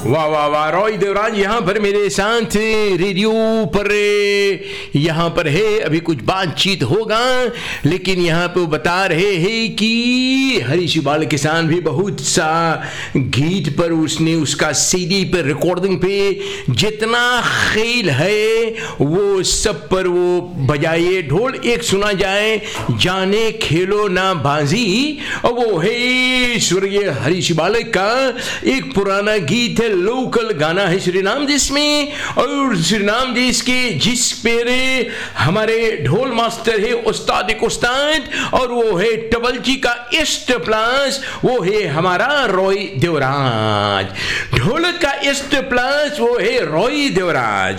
वाह वाह वाह, रॉय देवराज यहाँ पर मेरे साथ रेडियो पर यहाँ पर है। अभी कुछ बातचीत होगा, लेकिन यहाँ पे वो बता रहे हैं कि हरीश बाल किसान भी बहुत सा गीत पर उसने उसका सीडी पर रिकॉर्डिंग पे जितना खेल है वो सब पर वो बजाए ढोल। एक सुना जाए जाने खेलो ना बाजी, और वो है स्वर्गीय हरीश बाल का एक पुराना गीत है, लोकल गाना है श्रीराम देश में। और श्रीराम देश के जिस पेरे हमारे ढोल मास्टर है उस्ताद एक उस्ताद, और वो है टबलजी का ईस्ट प्लस, वो है हमारा रॉय देवराज। ढोलक का ईस्ट प्लस वो है रॉय देवराज।